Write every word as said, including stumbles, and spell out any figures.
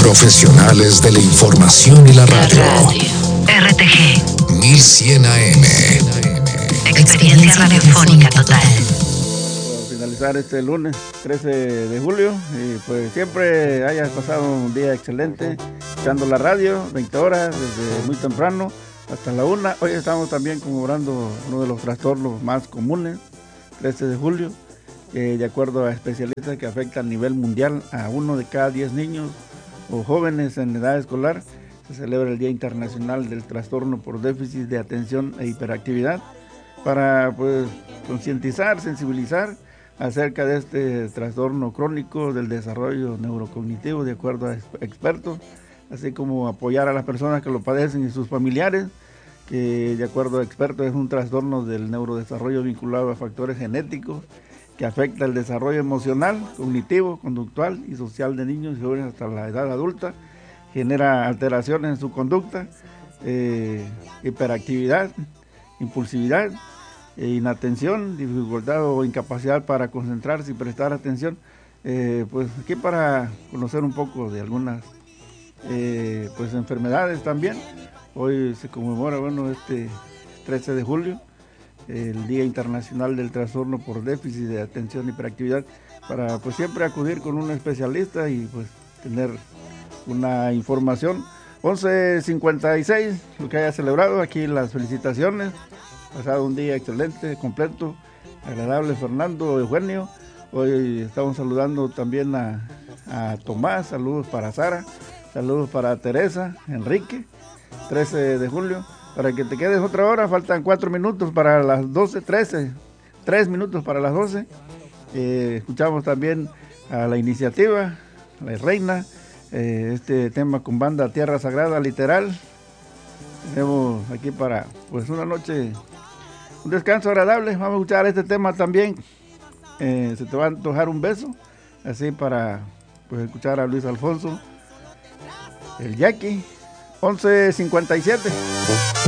Profesionales de la información y la radio. R T G mil cien A M. Experiencia radiofónica total. Para finalizar este lunes trece de julio, y pues siempre hayas pasado un día excelente escuchando la radio, veinte horas, desde muy temprano hasta la una. Hoy estamos también conmemorando uno de los trastornos más comunes, trece de julio, que de acuerdo a especialistas que afecta a nivel mundial a uno de cada diez niños o jóvenes en edad escolar. Se celebra el Día Internacional del Trastorno por Déficit de Atención e Hiperactividad, para pues concientizar, sensibilizar acerca de este trastorno crónico del desarrollo neurocognitivo de acuerdo a expertos, así como apoyar a las personas que lo padecen y sus familiares, que de acuerdo a expertos es un trastorno del neurodesarrollo vinculado a factores genéticos que afecta el desarrollo emocional, cognitivo, conductual y social de niños y jóvenes hasta la edad adulta, genera alteraciones en su conducta, eh, hiperactividad, impulsividad, eh, inatención, dificultad o incapacidad para concentrarse y prestar atención. Eh, pues aquí para conocer un poco de algunas eh, pues enfermedades también. Hoy se conmemora, bueno, este trece de julio, el Día Internacional del Trastorno por Déficit de Atención y Hiperactividad, para pues siempre acudir con un especialista y pues tener una información. Once cincuenta y seis, lo que haya celebrado, aquí las felicitaciones, pasado un día excelente, completo, agradable. Fernando, Eugenio, hoy estamos saludando también a, a Tomás, saludos para Sara, saludos para Teresa, Enrique, trece de julio, para que te quedes otra hora, faltan cuatro minutos para las doce, trece, tres minutos para las doce. Eh, escuchamos también a La Iniciativa, La Reina, eh, este tema con banda Tierra Sagrada, literal. Tenemos aquí para pues una noche, un descanso agradable. Vamos a escuchar este tema también, eh, Se te va a antojar un beso, así para pues escuchar a Luis Alfonso, el Jackie. Once cincuenta y siete.